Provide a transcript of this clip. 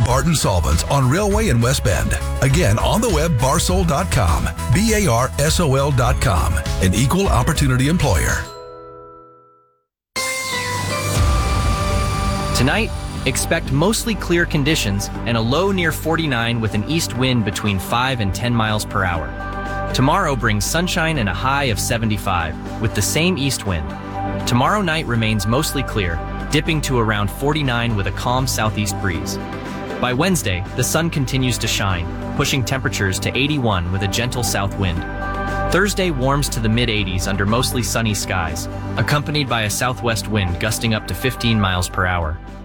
Barton Solvents on Railway in West Bend. Again, on the web, barsol.com, BARSOL.com, an equal opportunity employer. Tonight, expect mostly clear conditions and a low near 49 with an east wind between 5 and 10 miles per hour. Tomorrow brings sunshine and a high of 75 with the same east wind. Tomorrow night remains mostly clear, dipping to around 49 with a calm southeast breeze. By Wednesday, the sun continues to shine, pushing temperatures to 81 with a gentle south wind. Thursday warms to the mid-80s under mostly sunny skies, accompanied by a southwest wind gusting up to 15 miles per hour.